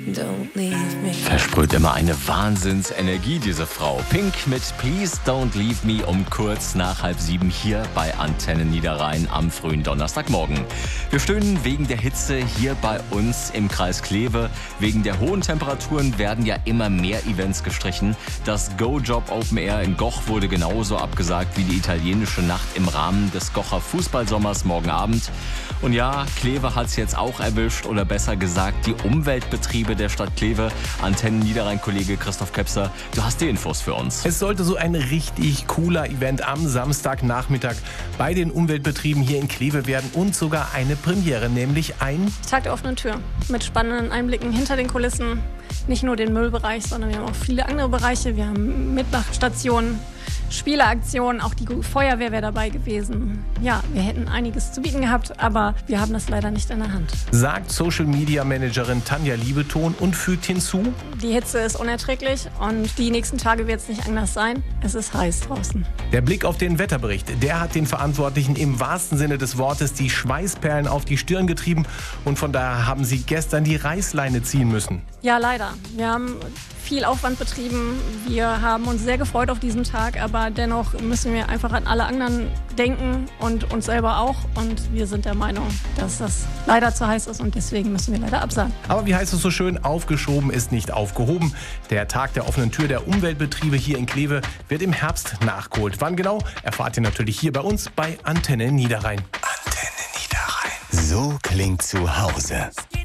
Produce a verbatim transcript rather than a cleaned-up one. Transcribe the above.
don't leave me. Versprüht immer eine Wahnsinnsenergie, diese Frau. Pink mit Please Don't Leave Me um kurz nach halb sieben hier bei Antenne Niederrhein am frühen Donnerstagmorgen. Wir stöhnen wegen der Hitze hier bei uns im Kreis Kleve. Wegen der hohen Temperaturen werden ja immer mehr Events gestrichen. Das Go-Job Open Air in Goch wurde genauso abgesagt wie die italienische Nacht im Rahmen des Gocher Fußballsommers morgen Abend. Und ja, Kleve hat es jetzt auch erwischt, oder besser gesagt die Umweltbetriebe der Stadt Kleve. Antenne Niederrhein-Kollege Christoph Kepser, du hast die Infos für uns. Es sollte so ein richtig cooler Event am Samstagnachmittag bei den Umweltbetrieben hier in Kleve werden und sogar eine Premiere, nämlich ein Tag der offenen Tür mit spannenden Einblicken hinter den Kulissen. Nicht nur den Müllbereich, sondern wir haben auch viele andere Bereiche. Wir haben Mitmachstationen, Spieleaktionen, auch die Feuerwehr wäre dabei gewesen. Ja, wir hätten einiges zu bieten gehabt, aber wir haben das leider nicht in der Hand. Sagt Social-Media-Managerin Tanja Liebeton und fügt hinzu: Die Hitze ist unerträglich und die nächsten Tage wird es nicht anders sein. Es ist heiß draußen. Der Blick auf den Wetterbericht, der hat den Verantwortlichen im wahrsten Sinne des Wortes die Schweißperlen auf die Stirn getrieben und von daher haben sie gestern die Reißleine ziehen müssen. Ja, leider. Wir haben viel Aufwand betrieben. Wir haben uns sehr gefreut auf diesen Tag, aber dennoch müssen wir einfach an alle anderen denken und uns selber auch. Und wir sind der Meinung, dass das leider zu heiß ist und deswegen müssen wir leider absagen. Aber wie heißt es so schön, aufgeschoben ist nicht aufgehoben. Der Tag der offenen Tür der Umweltbetriebe hier in Kleve wird im Herbst nachgeholt. Wann genau, erfahrt ihr natürlich hier bei uns bei Antenne Niederrhein. Antenne Niederrhein. So klingt zu Hause.